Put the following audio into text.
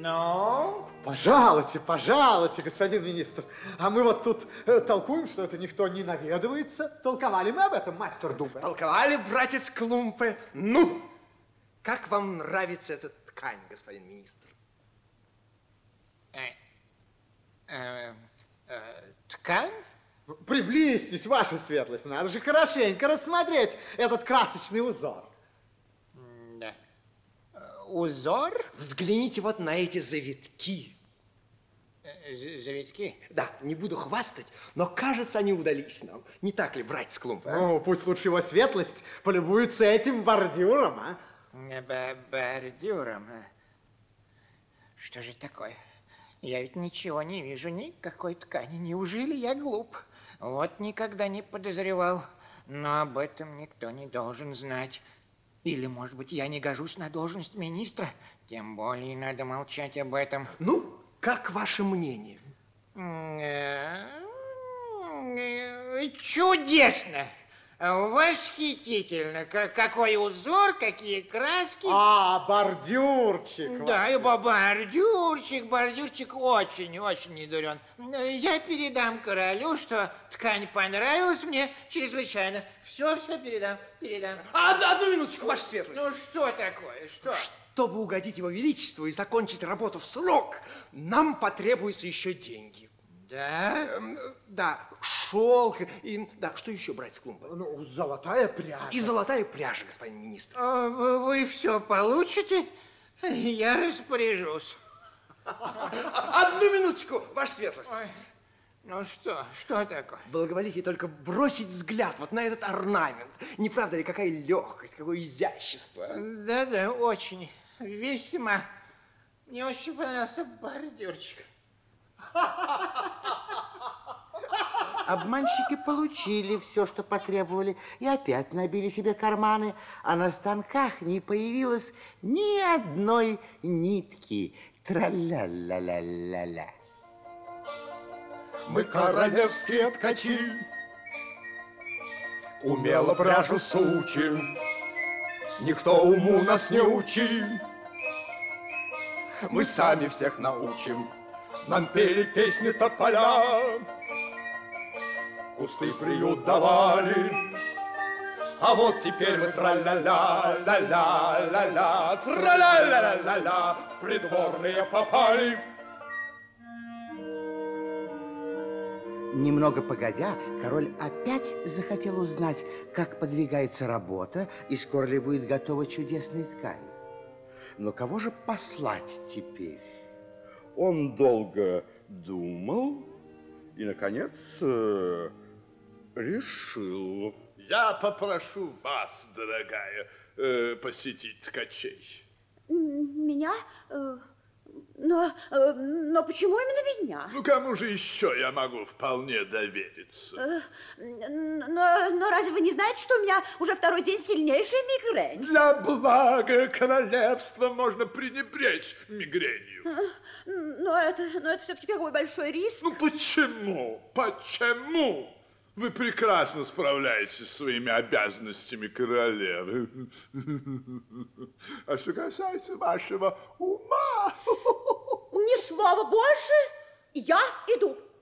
Ну? Пожалуйте, пожалуйте, господин министр. А мы вот тут толкуем, что это никто не наведывается. Толковали мы об этом, мастер Дуга? Толковали, братец Клумпы. Ну, как вам нравится эта ткань, господин министр? Ткань? Приблизьтесь, ваша светлость. Надо же хорошенько рассмотреть этот красочный узор. Да. Узор? Взгляните вот на эти завитки. Завитки? Да, не буду хвастать, но, кажется, они удались нам. Не так ли, братец Клумпы? Ну, пусть лучше его светлость полюбуется этим бордюром, а? Бордюром? Что же такое? Я ведь ничего не вижу, никакой ткани. Неужели я глуп? Вот никогда не подозревал. Но об этом никто не должен знать. Или, может быть, я не гожусь на должность министра? Тем более надо молчать об этом. Ну, как ваше мнение? Чудесно! Восхитительно! Какой узор, какие краски! А, бордюрчик! Да, и бордюрчик очень не дурен. Я передам королю, что ткань понравилась мне чрезвычайно. Все передам. Одну минуточку, ваша светлость. Ну, что такое, что? Чтобы угодить его величеству и закончить работу в срок, нам потребуются еще деньги. Да? Да, шелк и... Да, что еще, братец Клумпа? Ну, золотая пряжа. И золотая пряжа, господин министр. Вы все получите, я распоряжусь. Одну минуточку, ваша светлость. Ой, ну что такое? Благоволите только бросить взгляд вот на этот орнамент. Не правда ли, какая легкость, какое изящество? Да, очень, весьма. Мне очень понравился бордюрчик. Обманщики получили все, что потребовали, и опять набили себе карманы, а на станках не появилось ни одной нитки. Тра-ля-ля-ля-ля-ля. Мы королевские ткачи, умело пряжу сучим, никто уму нас не учи. Мы сами всех научим, нам пели песни тополя, кусты приют давали, а вот теперь мы тра-ля-ля-ля-ля-ля-ля, тра-ля-ля-ля-ля-ля, в придворные попали. Немного погодя, король опять захотел узнать, как подвигается работа и скоро ли будет готова чудесная ткань. Но кого же послать теперь? Он долго думал и, наконец, решил. Я попрошу вас, дорогая, посетить ткачей. Меня? Но почему именно меня? Ну, кому же еще я могу вполне довериться? Но разве вы не знаете, что у меня уже второй день сильнейшая мигрень? Для блага королевства можно пренебречь мигренью. Но это все-таки такой большой риск. Ну, почему? Почему? Вы прекрасно справляетесь со своими обязанностями королевы. А что касается вашего ума... Ни слова больше, я иду.